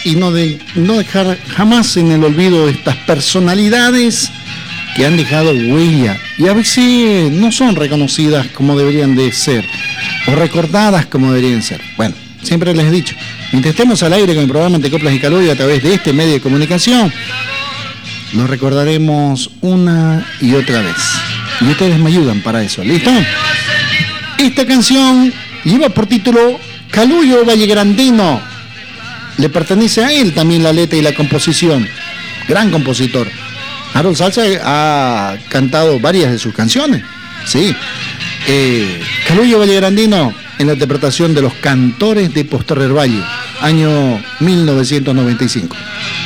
y no dejar jamás en el olvido estas personalidades que han dejado huella y a veces no son reconocidas como deberían de ser o recordadas como deberían ser. Bueno, siempre les he dicho, mientras estemos al aire con el programa Entre Coplas y Calor a través de este medio de comunicación, los recordaremos una y otra vez. Y ustedes me ayudan para eso, ¿listo? Esta canción lleva por título Caluyo Vallegrandino. Le pertenece a él también la letra y la composición. Gran compositor. Harold Salsa ha cantado varias de sus canciones. Sí. Caluyo Vallegrandino en la interpretación de Los Cantores de Posterrer Valle, año 1995.